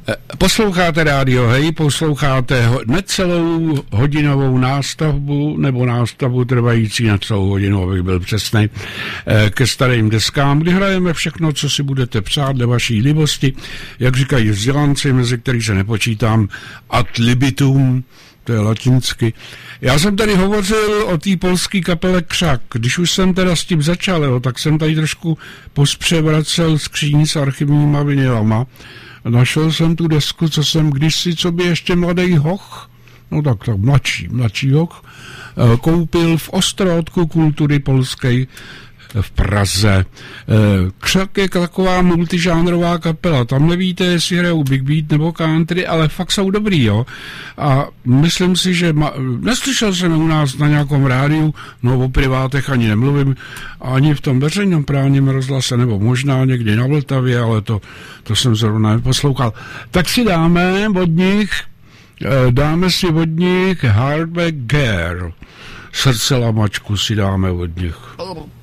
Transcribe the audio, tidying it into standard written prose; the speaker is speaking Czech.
Posloucháte rádio, hej, posloucháte necelou hodinovou nástavbu, nebo nástavbu trvající na celou hodinu, abych byl přesnej, ke starým deskám, kdy hrajeme všechno, co si budete přát dle vaší libosti, jak říkají vzdělanci, mezi který se nepočítám, ad libitum, to je latinsky. Já jsem tady hovořil o té polské kapele Křak. Když už jsem teda s tím začal, tak jsem tady trošku pospřevracel skříň s archivníma vinylama. Našel jsem tu desku, co jsem kdysi, co by ještě mladý hoch, no tak mladší hoch, koupil v Ostrodku kultury polské v Praze. Křak je taková multižánrová kapela. Tam nevíte, jestli hrajou big beat nebo country, ale fakt jsou dobrý, jo. A myslím si, že neslyšel jsem u nás na nějakom rádiu, no o privátech ani nemluvím, ani v tom veřejnom právním rozhlase, nebo možná někdy na Vltavě, ale to jsem zrovna neposlouchal. Tak si dáme si od nich Hardback Girl. Srdce lamačku si dáme od nich.